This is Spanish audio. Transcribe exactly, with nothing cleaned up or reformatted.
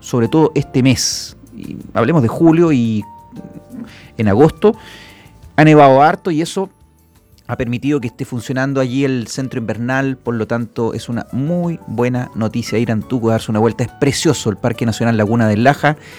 sobre todo este mes. Y hablemos de julio y en agosto. Ha nevado harto y eso ha permitido que esté funcionando allí el centro invernal, por lo tanto es una muy buena noticia ir a Antuco a darse una vuelta. Es precioso el Parque Nacional Laguna del Laja